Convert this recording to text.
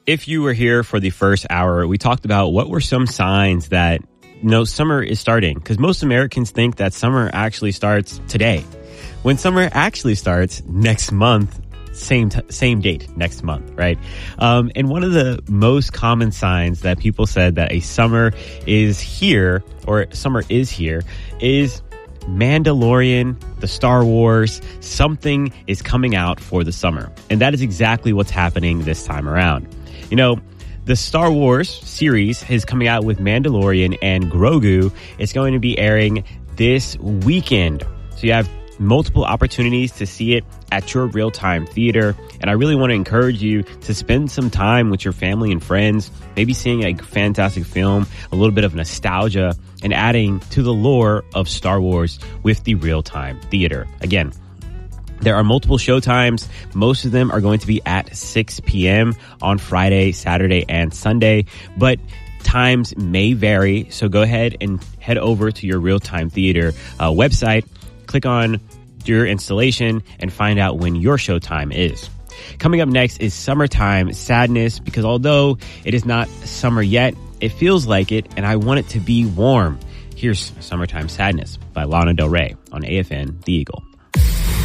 If you were here for the first hour, we talked about what were some signs that summer is starting, because most Americans think that summer actually starts today, when summer actually starts next month, same date next month, right? And one of the most common signs that people said that a summer is here, or summer is here, is Mandalorian, the Star Wars, something is coming out for the summer. And that is exactly what's happening this time around. The Star Wars series is coming out with Mandalorian and Grogu. It's going to be airing this weekend. So you have multiple opportunities to see it at your real-time theater. And I really want to encourage you to spend some time with your family and friends, maybe seeing a fantastic film, a little bit of nostalgia, and adding to the lore of Star Wars with the real-time theater. Again, there are multiple showtimes. Most of them are going to be at 6 p.m. on Friday, Saturday, and Sunday, but times may vary. So go ahead and head over to your real-time theater website, click on your installation, and find out when your showtime is. Coming up next is Summertime Sadness, because although it is not summer yet, it feels like it, and I want it to be warm. Here's Summertime Sadness by Lana Del Rey on AFN The Eagle.